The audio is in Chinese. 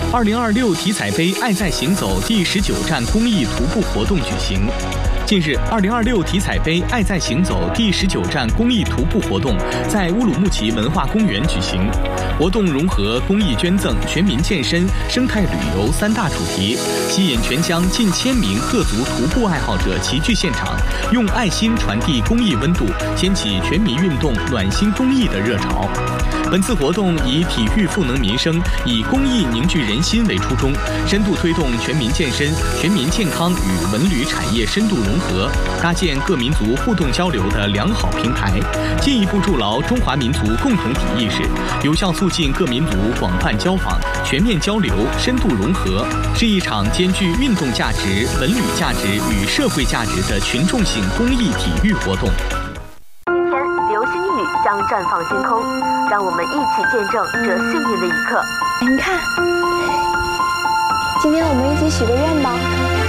2026体彩杯爱在行走第19站公益徒步活动举行。近日，2026体彩杯爱在行走第19站公益徒步活动在乌鲁木齐文化公园举行。活动融合公益捐赠、全民健身、生态旅游3大主题，吸引全疆近1000名各族徒步爱好者齐聚现场，用爱心传递公益温度，掀起全民运动、暖心公益的热潮。本次活动以体育赋能民生、以公益凝聚人心为初衷，深度推动全民健身、全民健康与文旅产业深度融合，搭建各民族互动交流的良好平台，进一步筑牢中华民族共同体意识，有效促进各民族广泛交往、全面交流、深度融合，是一场兼具运动价值、文旅价值与社会价值的群众性公益体育活动。 今天流星雨将绽放星空，让我们一起见证这幸运的一刻。 你看，今天我们一起许个愿吧。